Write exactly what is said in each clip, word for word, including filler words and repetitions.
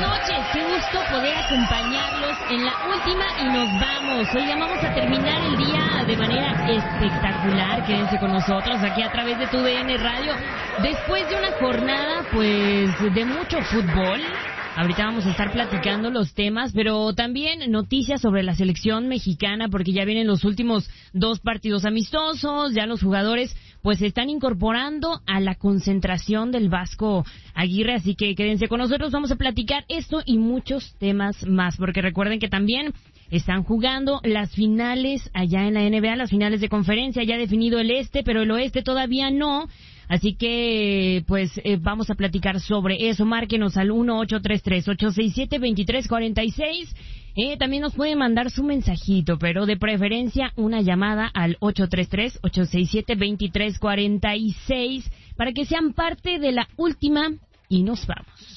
noches, qué gusto poder acompañarlos en la última y nos vamos. Oigan, vamos a terminar el día de manera espectacular. Quédense con nosotros aquí a través de Tu D N Radio. Después de una jornada, pues, de mucho fútbol. Ahorita vamos a estar platicando los temas, pero también noticias sobre la selección mexicana, porque ya vienen los últimos dos partidos amistosos, ya los jugadores pues se están incorporando a la concentración del Vasco Aguirre, así que quédense con nosotros, vamos a platicar esto y muchos temas más, porque recuerden que también están jugando las finales allá en la N B A, las finales de conferencia, ya definido el este, pero el oeste todavía no. Así que, pues, eh, vamos a platicar sobre eso. Márquenos al uno ocho tres tres, ocho seis siete, dos tres cuatro seis. Eh, también nos pueden mandar su mensajito, pero de preferencia una llamada al ocho tres tres, ocho seis siete, dos tres cuatro seis para que sean parte de la última y nos vamos.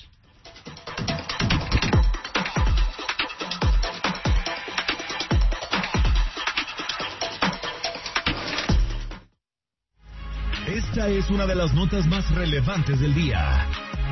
Esta es una de las notas más relevantes del día.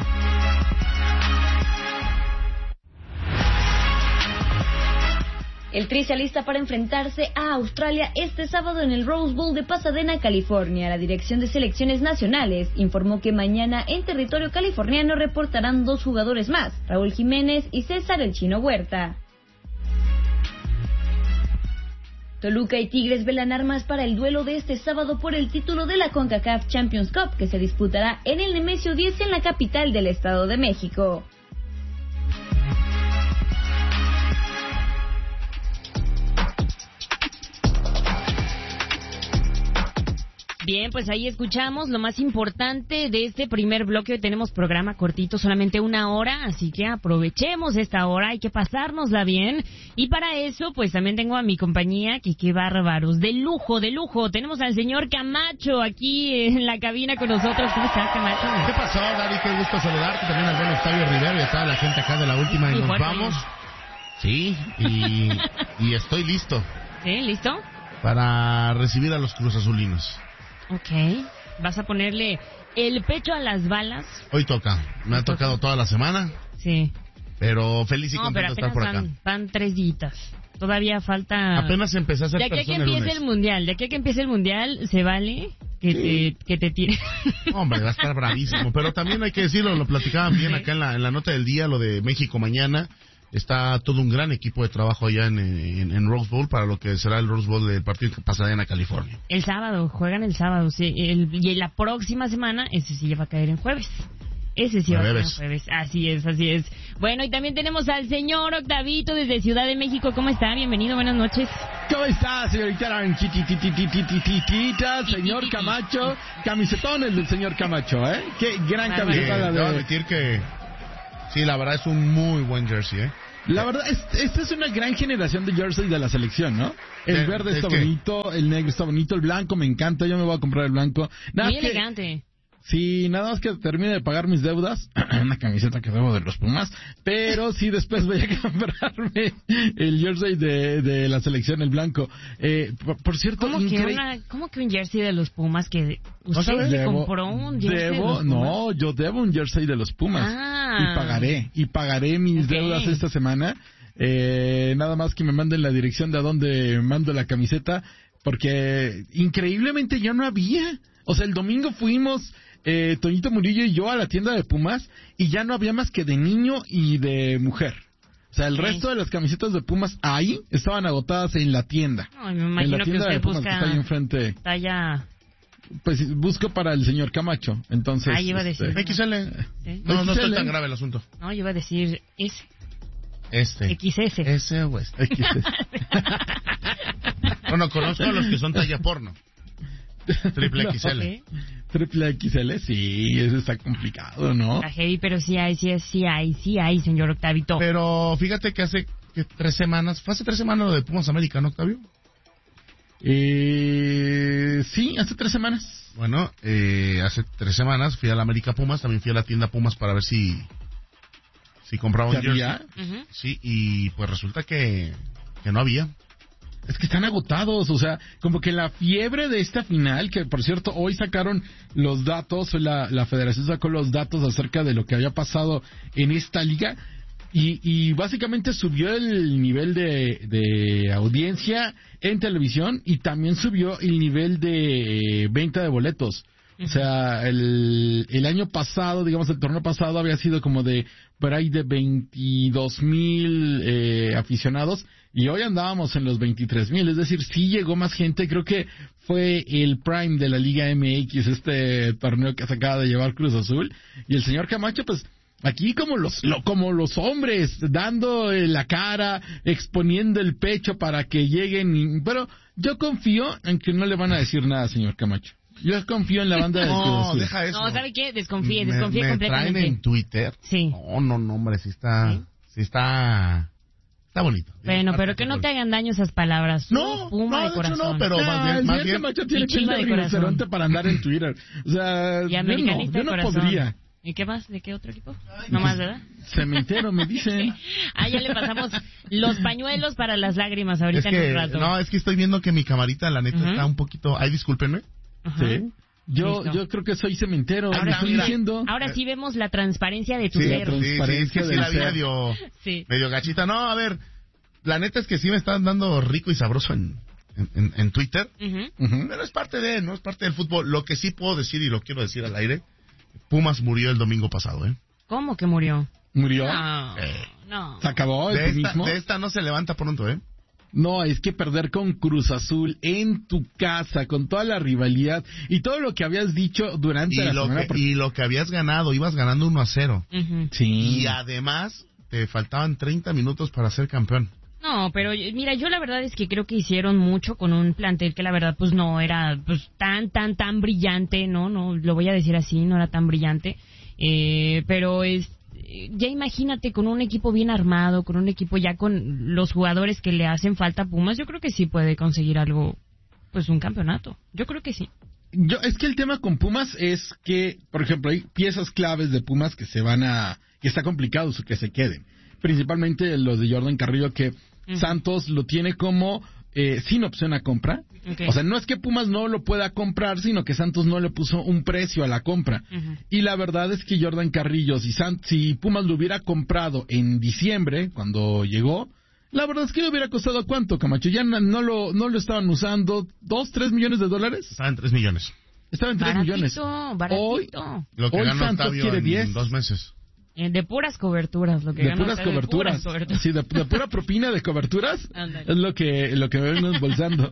El Tri se alista para enfrentarse a Australia este sábado en el Rose Bowl de Pasadena, California. La Dirección de Selecciones Nacionales informó que mañana en territorio californiano reportarán dos jugadores más, Raúl Jiménez y César El Chino Huerta. Toluca y Tigres velan armas para el duelo de este sábado por el título de la CONCACAF Champions Cup, que se disputará en el Nemesio diez en la capital del Estado de México. Bien, pues ahí escuchamos lo más importante de este primer bloque. Hoy tenemos programa cortito, solamente una hora, así que aprovechemos esta hora, hay que pasárnosla bien. Y para eso, pues también tengo a mi compañía, que qué bárbaros, de lujo, de lujo. Tenemos al señor Camacho aquí en la cabina con nosotros. ¿Cómo estás, Camacho? ¿Qué pasó, Dari? Qué gusto saludarte, también al buen Octavio Rivero y a toda la gente acá de la última y, y nos bueno, vamos. Sí, y, y estoy listo. ¿Sí? ¿Listo? Para recibir a los cruzazulinos. Ok, vas a ponerle el pecho a las balas. Hoy toca, me ha tocado toda la semana. Sí. Pero feliz y no, contento de estar por acá. Van, van tres días. Todavía falta... Apenas empecé a hacer persona el lunes. De aquí a que empiece el mundial, de aquí a que empiece el mundial, se vale que sí. te que te tire. Hombre, va a estar bravísimo. Pero también hay que decirlo, lo platicaban bien acá en la, en la nota del día, lo de México mañana. Está todo un gran equipo de trabajo allá en, en, en Rose Bowl para lo que será el Rose Bowl del partido que Pasadena, California. El sábado, juegan el sábado, sí. El, y la próxima semana, ese sí va a caer en jueves. Ese sí va a caer en jueves. Así es, así es. Bueno, y también tenemos al señor Octavito desde Ciudad de México. ¿Cómo está? Bienvenido, buenas noches. ¿Cómo está, señorita Ranchititititititita, señor Camacho? Camisetón el del señor Camacho, ¿eh? Qué gran ah, camiseta eh, la de... Debo admitir que... Sí, la verdad es un muy buen jersey, ¿eh? La verdad, es, esta es una gran generación de jersey de la selección, ¿no? El ¿De, verde de está qué? bonito, el negro está bonito, el blanco me encanta, yo me voy a comprar el blanco. Nada Muy que, elegante. Sí, nada más que termine de pagar mis deudas, una camiseta que debo de los Pumas, pero sí después voy a comprarme el jersey de, de la selección, el blanco. Eh, por, por cierto, ¿Cómo que, incre... una, ¿Cómo que un jersey de los Pumas? que ¿Usted ¿No le debo, compró un jersey debo, de los Pumas? No, yo debo un jersey de los Pumas. Ah. Y pagaré, y pagaré mis Okay. deudas esta semana. Eh, nada más que me manden la dirección de a dónde mando la camiseta, porque increíblemente ya no había. O sea, el domingo fuimos... Eh, Toñito Murillo y yo a la tienda de Pumas y ya no había más que de niño y de mujer. O sea, el sí. resto de las camisetas de Pumas ahí estaban agotadas en la tienda. No, me imagino en la tienda que usted de Pumas busca que está ahí enfrente. Talla... Pues busco para el señor Camacho, entonces... Ah, iba a decir... Este... X L. ¿Sí? No, no está tan grave el asunto. No, yo iba a decir S. Este. X S. S o este. X S. Bueno, conozco a los que son talla porno. Triple X L. Okay. Triple X L, sí, eso está complicado, ¿no? Está heavy, pero sí hay, sí hay, sí hay, sí hay, señor Octavito. Pero fíjate que hace que tres semanas, fue hace tres semanas lo de Pumas América, ¿no, Octavio? Eh, sí, hace tres semanas. Bueno, eh, hace tres semanas fui a la América Pumas, también fui a la tienda Pumas para ver si si compraba un jersey. Uh-huh. Sí, y pues resulta que, que no había. Es que están agotados, o sea, como que la fiebre de esta final, que por cierto, hoy sacaron los datos, la, la federación sacó los datos acerca de lo que había pasado en esta liga. Y, y básicamente subió el nivel de, de audiencia en televisión y también subió el nivel de venta de boletos. O sea, el, el año pasado, digamos, el torneo pasado había sido como de por ahí de veintidós mil eh, aficionados y hoy andábamos en los veintitrés mil. Es decir, sí llegó más gente. Creo que fue el prime de la Liga M X, este torneo que se acaba de llevar Cruz Azul. Y el señor Camacho, pues, aquí como los lo, como los hombres, dando eh, la cara, exponiendo el pecho para que lleguen. Y, pero yo confío en que no le van a decir nada, señor Camacho. Yo confío en la banda de Cruz No, Azul. deja eso. No, ¿sabe qué? Desconfíe, Me- desconfíe me completamente. traen en Twitter. Sí. No, no, no, hombre, sí está... ¿Sí? Sí está... Está bonito. Bueno, pero que no te hagan daño esas palabras. No, Puma no, de de corazón. hecho no, pero Ah, más bien... el Más señor bien Camacho tiene y chiva pinta de de corazón. rinoceronte para andar en Twitter. O sea, Y yo no, americanista yo de no corazón. podría. ¿Y qué más? ¿De qué otro equipo? No más, ¿verdad? Cementero, me dicen. Ah, ya le pasamos los pañuelos para las lágrimas ahorita es en que, un rato. no, es que estoy viendo que mi camarita, la neta, Ujú. está un poquito... Ay, discúlpenme. Ajá. Sí. Yo, Listo. yo creo que soy cementero. Ahora le sí, estoy mira. diciendo. Ahora sí vemos la transparencia de tu Sí, ser. sí, sí, sí, transparencia sí, del la vi ser. medio, Sí. medio gachita. No, a ver, la neta es que sí me están dando rico y sabroso en, en, en- en Twitter, Ujú. Ujú. pero es parte de, no es parte del fútbol. Lo que sí puedo decir, y lo quiero decir al aire, Pumas murió el domingo pasado, ¿eh? ¿Cómo que murió? ¿Murió? No, Eh. no. ¿Se acabó el De esta, mismo? de esta no se levanta pronto, ¿eh? No, es que perder con Cruz Azul en tu casa, con toda la rivalidad y todo lo que habías dicho durante Y la lo, semana. que, porque- y lo que habías ganado, ibas ganando uno a cero. Ujú. Sí. Y además, te faltaban treinta minutos para ser campeón. No, pero eh, mira, yo la verdad es que creo que hicieron mucho con un plantel que la verdad pues no era pues tan, tan, tan brillante, ¿no? No, lo voy a decir así, no era tan brillante. Eh, pero es, eh, ya imagínate con un equipo bien armado, con un equipo ya con los jugadores que le hacen falta a Pumas, yo creo que sí puede conseguir algo, pues un campeonato. Yo creo que sí. Yo, es que el tema con Pumas es que, por ejemplo, hay piezas claves de Pumas que se van a, que está complicado su- que se queden. Principalmente lo de Jordan Carrillo, que Ujú. Santos lo tiene como eh, sin opción a compra. Ok. O sea, no es que Pumas no lo pueda comprar, sino que Santos no le puso un precio a la compra. Ujú. Y la verdad es que Jordan Carrillo, si, San- si Pumas lo hubiera comprado en diciembre, cuando llegó, la verdad es que le hubiera costado cuánto, Camacho. Ya no, no lo no lo estaban usando, dos, tres millones de dólares. Estaba en tres millones. Estaba en tres millones. Baratito, baratito. Hoy, Lo que Hoy ganó Santos Octavio quiere en diez. dos meses. Eh, De puras coberturas, lo que De ganó puras usted, de coberturas. puras coberturas. Sí, de, de pura propina de coberturas. Ándale. Es lo que lo que me ven embolsando.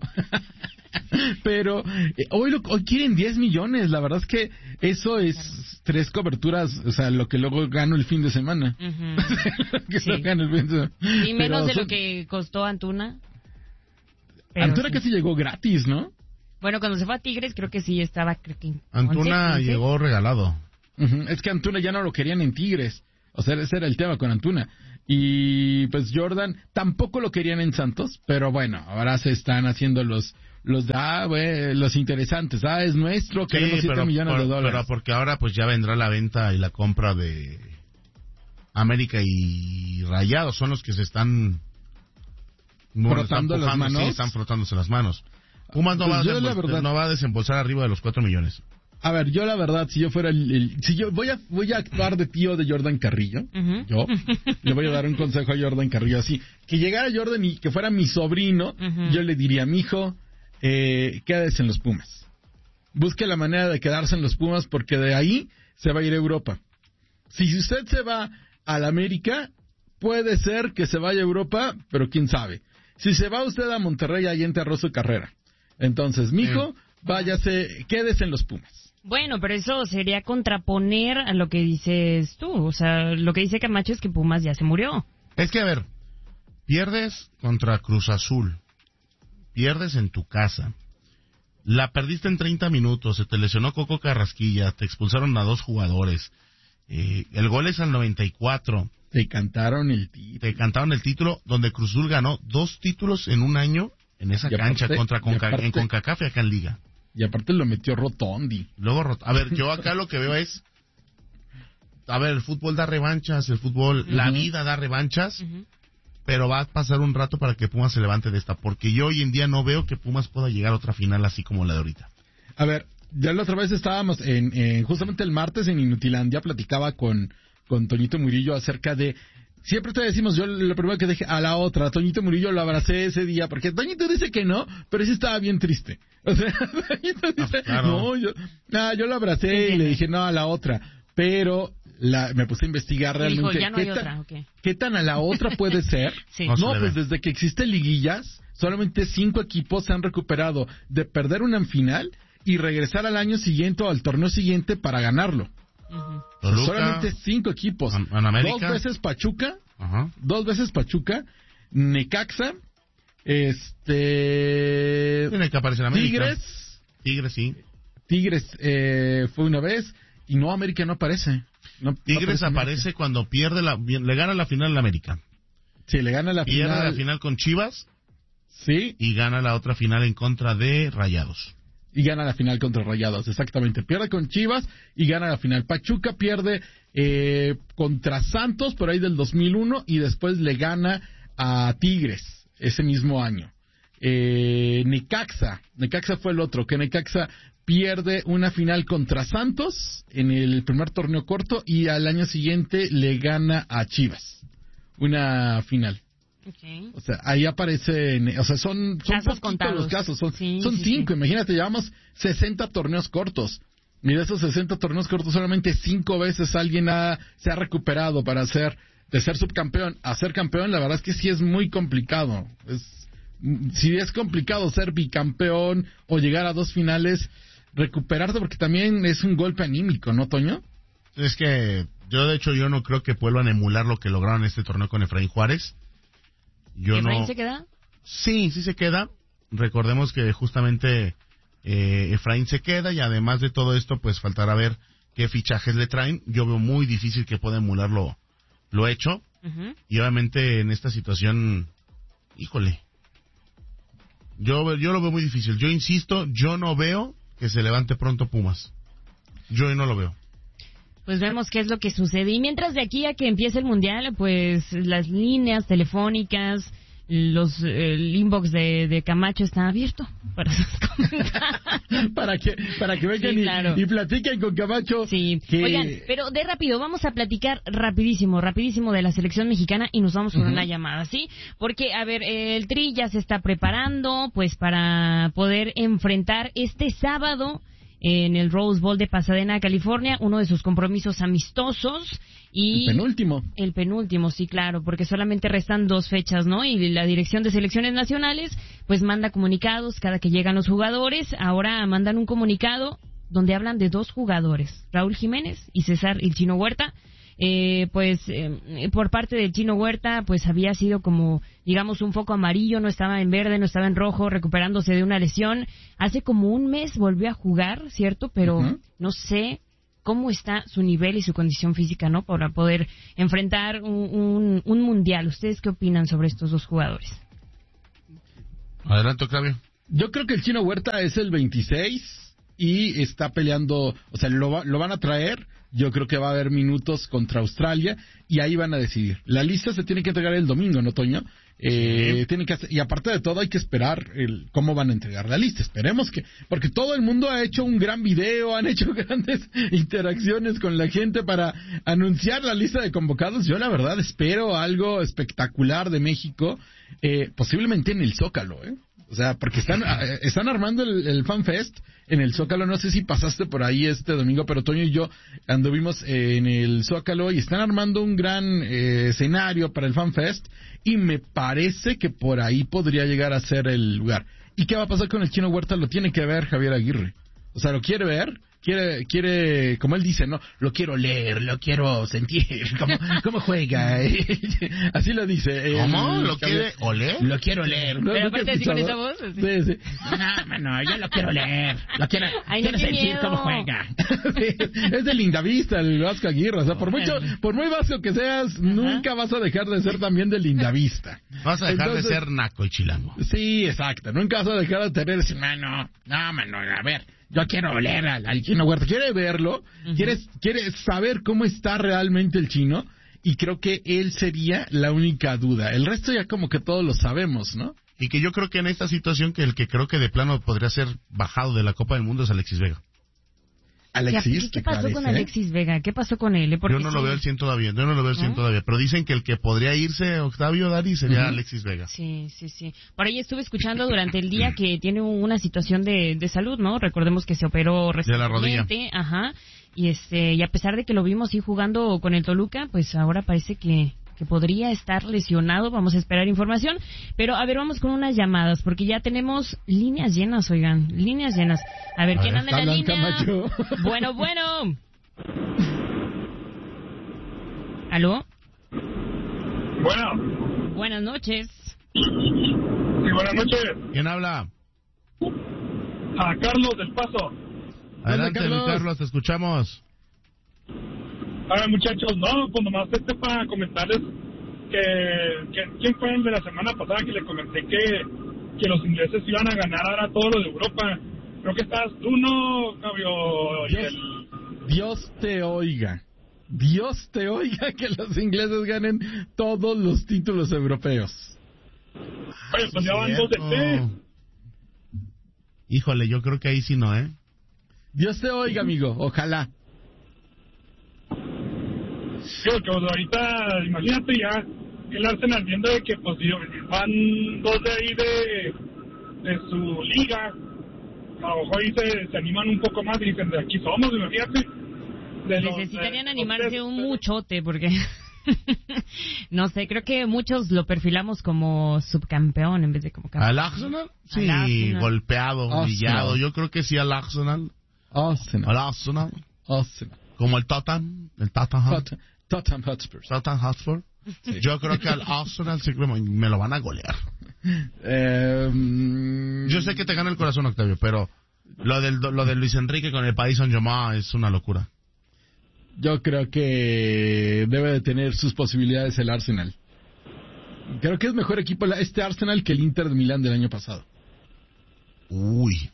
Pero eh, hoy lo, hoy quieren diez millones. La verdad es que eso es tres coberturas, o sea, lo que luego gano el fin de semana. Ujú. que Sí. se gana el fin de semana. Y menos Pero de lo son- que costó Antuna. Pero Antuna sí. casi llegó gratis, ¿no? Bueno, cuando se fue a Tigres creo que sí estaba, creo que Antuna once, quince. llegó regalado. Ujú. Es que Antuna ya no lo querían en Tigres. O sea, ese era el tema con Antuna. Y pues Jordan tampoco lo querían en Santos, pero bueno, ahora se están haciendo los los ah, güey, los interesantes. Ah, es nuestro, queremos Sí, siete pero, millones por- de dólares. pero porque ahora pues ya vendrá la venta y la compra de América y Rayados. Son los que se están bueno, Frotando están las pujando, manos. Sí, están frotándose las manos. Pumas no, Pues va a yo, la desembol- verdad- no va a desembolsar arriba de los cuatro millones. A ver, yo la verdad, si yo fuera el, el- si yo voy a voy a actuar de tío de Jordan Carrillo, Ujú. yo le voy a dar un consejo a Jordan Carrillo así, que llegara Jordan y que fuera mi sobrino, Ujú. yo le diría, mijo, eh, quédese en los Pumas. Busque la manera de quedarse en los Pumas porque de ahí se va a ir a Europa. Si usted se va al América, puede ser que se vaya a Europa, pero quién sabe. Si se va usted a Monterrey, ahí enterró su carrera. Entonces, mijo, váyase, quédese en los Pumas. Bueno, pero eso sería contraponer a lo que dices tú. O sea, lo que dice Camacho es que Pumas ya se murió. Es que, a ver, pierdes contra Cruz Azul, pierdes en tu casa, la perdiste en treinta minutos, se te lesionó Coco Carrasquilla, te expulsaron a dos jugadores, eh, el gol es al noventa y cuatro, Te cantaron el título. te cantaron el título, donde Cruz Azul ganó dos títulos en un año en esa Y cancha aparte- contra y Conca- aparte- en CONCACAF y acá en Liga. Y aparte lo metió Rotondi. Luego, rot- a ver, yo acá lo que veo es, a ver, el fútbol da revanchas, el fútbol, la Ujú. vida da revanchas, Ujú. pero va a pasar un rato para que Pumas se levante de esta, porque yo hoy en día no veo que Pumas pueda llegar a otra final así como la de ahorita. A ver, ya la otra vez estábamos en, en- justamente el martes en Inutilandia, platicaba con, con Toñito Murillo acerca de siempre te decimos, yo lo primero que dije, a la otra, a Toñito Murillo lo abracé ese día, porque Toñito dice que no, pero sí estaba bien triste. O sea, Toñito dice, ah, claro. no, yo, nah, yo lo abracé sí, y le dije, no, a la otra. Pero la, me puse a investigar realmente. Dijo, ya no ¿qué, hay tan, otra, okay. ¿Qué tan a la otra puede ser? sí. No, no pues desde que existen liguillas, solamente cinco equipos se han recuperado de perder una final y regresar al año siguiente o al torneo siguiente para ganarlo. Uh-huh. Toluca, solamente cinco equipos. En, en América. Dos veces Pachuca, uh-huh. dos veces Pachuca, Necaxa, este... Tiene que aparecer en América. Tigres. Tigres, sí. Tigres eh, fue una vez y no, América no aparece. No, Tigres no aparece aparece cuando pierde la, le gana la final en América. Sí, le gana la pierde final. Pierde la final con Chivas. Sí. Y gana la otra final en contra de Rayados. Y gana la final contra Rayados, exactamente. Pierde con Chivas y gana la final. Pachuca pierde eh, contra Santos por ahí del dos mil uno y después le gana a Tigres ese mismo año. Eh, Necaxa, Necaxa fue el otro, que Necaxa pierde una final contra Santos en el primer torneo corto y al año siguiente le gana a Chivas. Una final. Okay. O sea, ahí aparecen, o sea, son, son casos contados. Los casos, son, sí, son sí, cinco, sí. Imagínate, llevamos sesenta torneos cortos. Y de esos sesenta torneos cortos, solamente cinco veces alguien ha, se ha recuperado para ser, de ser subcampeón a ser campeón. La verdad es que sí es muy complicado. Es, si es complicado ser bicampeón o llegar a dos finales, recuperarte, porque también es un golpe anímico, ¿no, Toño? Es que yo, de hecho, yo no creo que vuelvan a emular lo que lograron en este torneo con Efraín Juárez. Yo ¿Efraín no... se queda? Sí, sí se queda. Recordemos que justamente eh, Efraín se queda y además de todo esto, pues faltará ver qué fichajes le traen. Yo veo muy difícil que pueda emular lo, lo hecho. Uh-huh. Y obviamente en esta situación, híjole, yo, yo lo veo muy difícil. Yo insisto, yo no veo que se levante pronto Pumas. Yo no lo veo. Pues vemos qué es lo que sucede. Y mientras de aquí a que empiece el Mundial, pues las líneas telefónicas, los el inbox de, de Camacho está abierto para sus comentarios. para que para que vengan sí, claro. y, y platiquen con Camacho. Sí. Que... Oigan, pero de rápido, vamos a platicar rapidísimo, rapidísimo de la selección mexicana y nos vamos con uh-huh. una llamada, ¿sí? Porque, a ver, el Tri ya se está preparando, pues, para poder enfrentar este sábado en el Rose Bowl de Pasadena, California, uno de sus compromisos amistosos. Y el penúltimo. El penúltimo, sí, claro, porque solamente restan dos fechas, ¿no? Y la Dirección de Selecciones Nacionales, pues manda comunicados cada que llegan los jugadores. Ahora mandan un comunicado donde hablan de dos jugadores, Raúl Jiménez y César El Chino Huerta. Eh, pues eh, por parte del Chino Huerta, pues había sido como, digamos, un foco amarillo, no estaba en verde, no estaba en rojo, recuperándose de una lesión. Hace como un mes volvió a jugar, ¿cierto? Pero uh-huh. no sé cómo está su nivel y su condición física, ¿no? Para poder enfrentar un, un, un mundial. ¿Ustedes qué opinan sobre estos dos jugadores? Adelante, Octavio. Yo creo que el Chino Huerta es el veintiséis y está peleando, o sea, lo, va, lo van a traer. Yo creo que va a haber minutos contra Australia y ahí van a decidir. La lista se tiene que entregar el domingo, ¿no, Toño? Eh, sí. tiene que hacer, y aparte de todo hay que esperar el, cómo van a entregar la lista. Esperemos que, porque todo el mundo ha hecho un gran video, han hecho grandes interacciones con la gente para anunciar la lista de convocados. Yo la verdad espero algo espectacular de México, eh, posiblemente en el Zócalo, ¿eh? O sea, porque están están armando el, el Fan Fest en el Zócalo. No sé si pasaste por ahí este domingo, pero Toño y yo anduvimos en el Zócalo y están armando un gran eh, escenario para el Fan Fest y me parece que por ahí podría llegar a ser el lugar. ¿Y qué va a pasar con el Chino Huerta? Lo tiene que ver Javier Aguirre. O sea, lo quiere ver, quiere, quiere, como él dice, no, lo quiero leer, lo quiero sentir, cómo, cómo juega, así lo dice. ¿Cómo? ¿Lo quiere oler? Lo quiero leer. ¿No? Pero aparte así con esa voz. Sí, sí. No, mano, yo lo quiero leer, lo quiero, Ay, quiero no, sentir miedo. cómo juega. Sí, es de Lindavista el Vasco Aguirre, o sea, por mucho, por muy vasco que seas, ajá, nunca vas a dejar de ser también de Lindavista. Vas a dejar Entonces, de ser naco y chilango. Sí, exacto, nunca vas a dejar de tener ese, mano, no, mano, a ver. Yo quiero oler al, al Chino Huerta, quiere verlo, uh-huh. quiere, quiere saber cómo está realmente el Chino, y creo que él sería la única duda. El resto ya como que todos lo sabemos, ¿no? Y que yo creo que en esta situación que el que creo que de plano podría ser bajado de la Copa del Mundo es Alexis Vega. Alexis, ¿Qué, qué pasó con Alexis Vega? ¿Qué pasó con él? Yo no sí. lo veo al cien todavía, yo no lo veo al cien ¿no? todavía, pero dicen que el que podría irse, Octavio, Dari, sería uh-huh. Alexis Vega. Sí, sí, sí. Por ahí estuve escuchando durante el día que tiene una situación de, de salud, ¿no? Recordemos que se operó recientemente. De la rodilla. Ajá. Y este, y a pesar de que lo vimos sí jugando con el Toluca, pues ahora parece que... que podría estar lesionado, vamos a esperar información, pero a ver, vamos con unas llamadas, porque ya tenemos líneas llenas, oigan, líneas llenas. A ver, a ¿quién ver, anda en la línea? Camacho. Bueno, bueno. ¿Aló? Bueno. Buenas noches. Sí, buenas noches. ¿Quién habla? A Carlos del Paso. Adelante, Carlos, Carlos te escuchamos. A ver, muchachos, no, pues nomás este para comentarles que, que ¿quién fue el de la semana pasada que le comenté que, que los ingleses iban a ganar ahora todo lo de Europa? Creo que estás tú, ¿no, Fabio? Dios, el... Dios te oiga. Dios te oiga que los ingleses ganen todos los títulos europeos. Oye, pues ya van dos de tres. Híjole, yo creo que ahí sí no, ¿eh? Dios te oiga, amigo, ojalá. Sí, porque pues, ahorita, imagínate ya, el Arsenal viendo de que pues van dos de ahí de, de su liga, a lo mejor ahí se, se animan un poco más y dicen, de aquí somos, imagínate. De los, Necesitarían de, animarse los un muchote, porque, no sé, creo que muchos lo perfilamos como subcampeón en vez de como campeón. ¿Al Arsenal? Sí, al Arsenal. golpeado, humillado, yo creo que sí al Arsenal. Arsenal. Al Arsenal. Arsenal. Como el Tottenham, el Tottenham. Tottenham Hotspur. Tottenham Hotspur. Sí. Yo creo que al Arsenal me lo van a golear. Eh, um... Yo sé que te gana el corazón, Octavio, pero lo del lo de Luis Enrique con el Paris Saint-Germain es una locura. Yo creo que debe de tener sus posibilidades el Arsenal. Creo que es mejor equipo este Arsenal que el Inter de Milán del año pasado. Uy.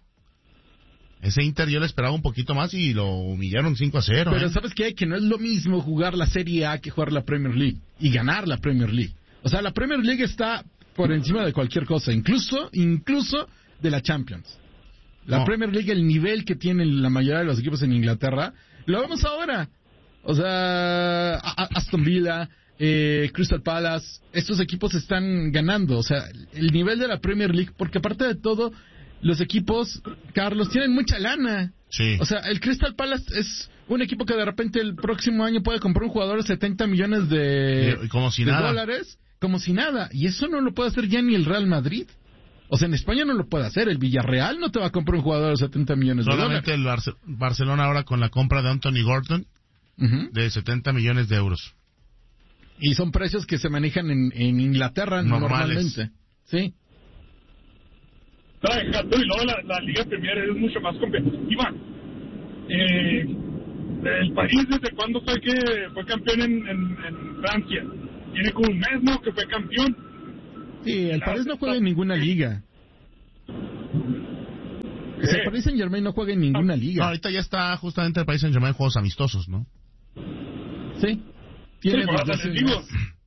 Ese Inter yo le esperaba un poquito más y lo humillaron cinco a cero. Pero ¿eh? ¿sabes qué? Que no es lo mismo jugar la Serie A que jugar la Premier League y ganar la Premier League. O sea, la Premier League está por encima de cualquier cosa, incluso incluso de la Champions. La no. Premier League, el nivel que tienen la mayoría de los equipos en Inglaterra, lo vemos ahora. O sea, Aston Villa, eh, Crystal Palace, estos equipos están ganando. O sea, el nivel de la Premier League, porque aparte de todo, los equipos, Carlos, tienen mucha lana. Sí. O sea, el Crystal Palace es un equipo que de repente el próximo año puede comprar un jugador de setenta millones de, como si de nada. dólares, como si nada. Y eso no lo puede hacer ya ni el Real Madrid. O sea, en España no lo puede hacer. El Villarreal no te va a comprar un jugador de setenta millones Solamente de dólares. Solamente el Barce- Barcelona ahora con la compra de Anthony Gordon uh-huh. de setenta millones de euros. Y son precios que se manejan en, en Inglaterra Normales. normalmente. Sí. No, exacto, y luego la, la Liga Premier es mucho más competitiva. Eh, el París, ¿desde cuándo fue que fue campeón en, en, en Francia? Tiene como un mes, ¿no?, que fue campeón. Sí, el París no juega en ninguna liga. ¿Qué? El Paris Saint Germain no juega en ninguna liga. No, ahorita ya está justamente el Paris Saint Germain en juegos amistosos, ¿no? Sí. Tiene sí, dos les digo.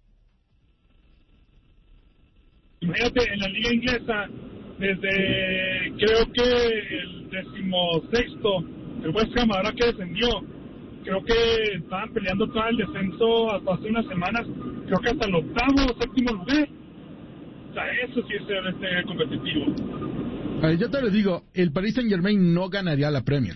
Imagínate, en la liga inglesa, desde creo que el decimosexto, el West Ham, ahora que descendió, creo que estaban peleando todo el descenso hasta hace unas semanas, creo que hasta el octavo o séptimo lugar. O sea, eso sí es ser este competitivo. A ver, yo te lo digo, el Paris Saint Germain no ganaría la Premier.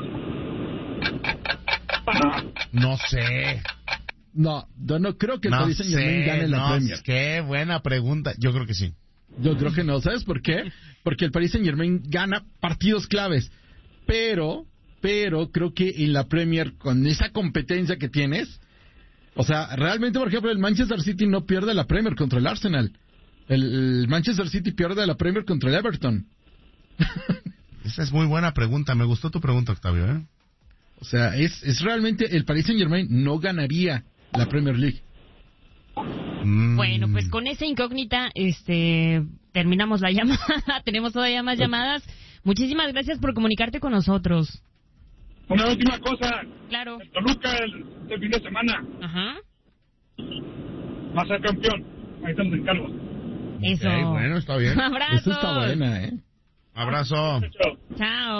No sé. No, yo no creo que el no Paris Saint Germain sé, gane la no, Premier. Qué buena pregunta. Yo creo que sí. Yo creo que no. ¿Sabes por qué? Porque el Paris Saint Germain gana partidos claves. Pero, pero creo que en la Premier, con esa competencia que tienes, o sea, realmente, por ejemplo, el Manchester City no pierde la Premier contra el Arsenal. El, el Manchester City pierde la Premier contra el Everton. Esa es muy buena pregunta. Me gustó tu pregunta, Octavio, ¿eh? O sea, es, es realmente el Paris Saint Germain no ganaría la Premier League. Mm. Bueno, pues con esa incógnita este terminamos la llamada. Tenemos todavía más llamadas. Muchísimas gracias por comunicarte con nosotros. Una última cosa. Claro. El Toluca el, el fin de semana. Ajá. Va a ser campeón. Ahí te los encargo. Eso. Okay, bueno, está bien. Abrazo. Eso está buena, ¿eh? Abrazo. Chao.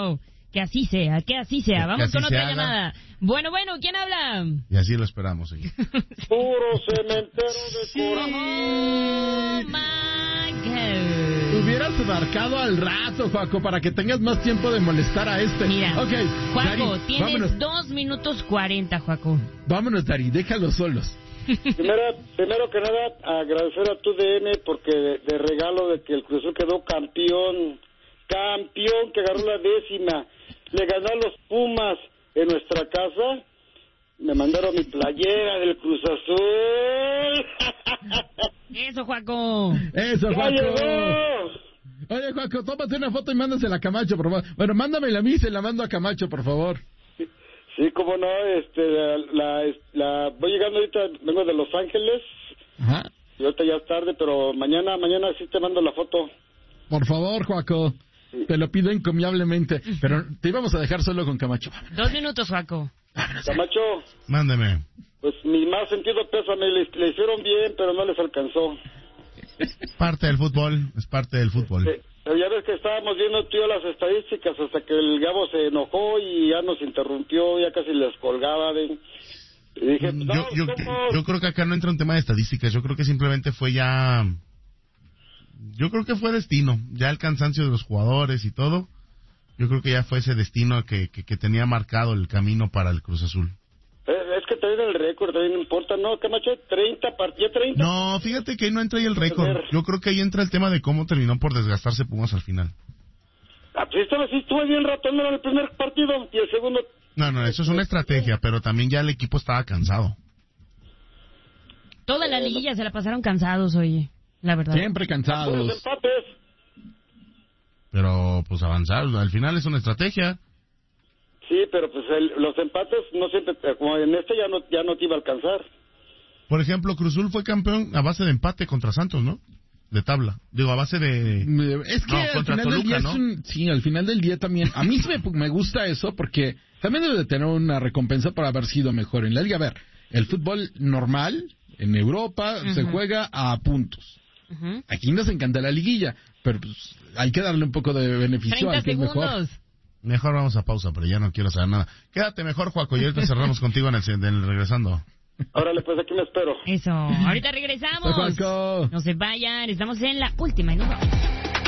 Que así sea, que así sea. Que Vamos así con otra haga. llamada. Bueno, bueno, ¿quién habla? Y así lo esperamos. ¿Sí? Puro cementero de corazón. Oh, my God. Hubieras marcado al rato, Joaco, para que tengas más tiempo de molestar a este. Mira, okay, Joaco, Dari, tienes vámonos. dos minutos cuarenta, Joaco. Vámonos, Dari, déjalos solos. Primero, primero que nada, agradecer a tu D N porque de, de regalo de que el Cruz Azul quedó campeón, campeón, que agarró la décima, le ganó a los Pumas en nuestra casa, me mandaron mi playera del Cruz Azul. Eso, Joaco. Eso, ¡Ya Joaco. llegó! Oye, Joaco, tómate una foto y mándasela a Camacho, por favor. Bueno, mándamela a mí y se la mando a Camacho, por favor. Sí, cómo no, este, la, la, la, voy llegando ahorita, vengo de Los Ángeles, Ajá. y ahorita ya es tarde, pero mañana, mañana sí te mando la foto. Por favor, Joaco. Sí. Te lo pido encomiablemente. Pero te íbamos a dejar solo con Camacho. Dos minutos, Joaco. Camacho, Mándeme. pues mi más sentido pésame, le, le hicieron bien, pero no les alcanzó. Parte del fútbol, es parte del fútbol. Eh, pero ya ves que estábamos viendo tú y yo las estadísticas hasta que el Gabo se enojó y ya nos interrumpió, ya casi les colgaba. De... Y dije, no, Yo, yo, ¿cómo? yo creo que acá no entra un tema de estadísticas, yo creo que simplemente fue ya... Yo creo que fue destino, ya el cansancio de los jugadores y todo, yo creo que ya fue ese destino que, que, que tenía marcado el camino para el Cruz Azul. Eh, es que también el récord, también no importa, ¿no? Camacho, treinta partidos, treinta. No, fíjate que ahí no entra ahí el récord, yo creo que ahí entra el tema de cómo terminó por desgastarse Pumas al final. Ah, pues estaba así, estuvo bien ratón en el primer partido y el segundo... No, no, eso es una estrategia, pero también ya el equipo estaba cansado. Toda la liguilla se la pasaron cansados, oye. La verdad. Siempre Por los cansados. empates. Pero pues avanzar, al final es una estrategia. Sí, pero pues el- los empates no siempre, como en este ya no, ya no te iba a alcanzar. Por ejemplo, Cruzul fue campeón a base de empate contra Santos, ¿no? De tabla. Digo, a base de... Es que No, al contra final del Toluca, día ¿no? es un... Sí, al final del día también. A mí sí me, me gusta eso porque también debe de tener una recompensa por haber sido mejor en la liga. A ver, el fútbol normal en Europa se Ujú. juega a puntos. Ujú. Aquí nos encanta la liguilla, pero pues hay que darle un poco de beneficio treinta al que es mejor. segundos. Mejor vamos a pausa, pero ya no quiero saber nada. Quédate mejor, Joaco, y ahorita cerramos contigo en el, en el regresando. Órale, pues aquí me espero. Eso. Ahorita regresamos. Juaco. No se vayan. Estamos en la última. Y nos vamos.